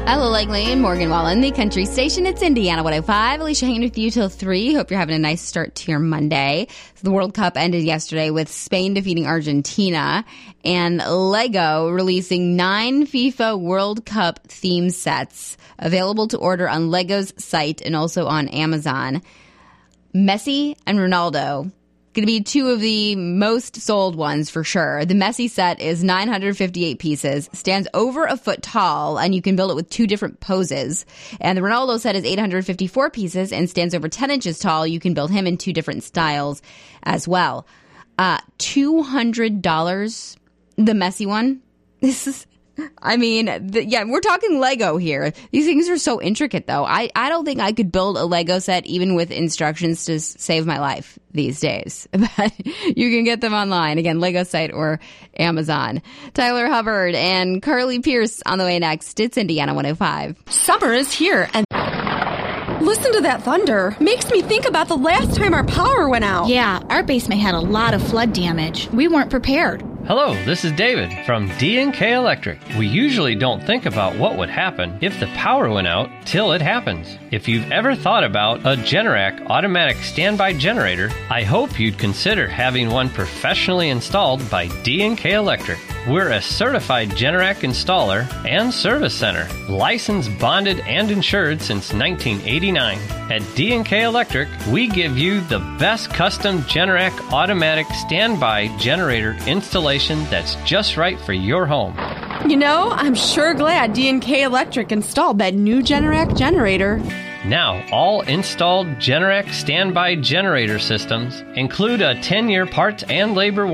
Hello, Langley and Morgan Wallen, the country station. It's Indiana 105. Alicia hanging with you till 3. Hope you're having a nice start to your Monday. The World Cup ended yesterday with Spain defeating Argentina and Lego releasing 9 FIFA World Cup theme sets available to order on Lego's site and also on Amazon. Messi and Ronaldo going to be 2 of the most sold ones for sure. The Messi set is 958 pieces, stands over a foot tall, and you can build it with 2 different poses. And the Ronaldo set is 854 pieces and stands over 10 inches tall. You can build him in 2 different styles as well. $200, the Messi one. This is... we're talking Lego here. These things are so intricate, though. I don't think I could build a Lego set even with instructions to save my life these days. But you can get them online. Again, Lego site or Amazon. Tyler Hubbard and Carly Pierce on the way next. It's Indiana 105. Summer is here, and listen to that thunder. Makes me think about the last time our power went out. Yeah, our basement had a lot of flood damage. We weren't prepared. Hello, this is David from D&K Electric. We usually don't think about what would happen if the power went out till it happens. If you've ever thought about a Generac automatic standby generator, I hope you'd consider having one professionally installed by D&K Electric. We're a certified Generac installer and service center, licensed, bonded, and insured since 1989. At D&K Electric, we give you the best custom Generac automatic standby generator installation that's just right for your home. You know, I'm sure glad D&K Electric installed that new Generac generator. Now, all installed Generac standby generator systems include a 10-year parts and labor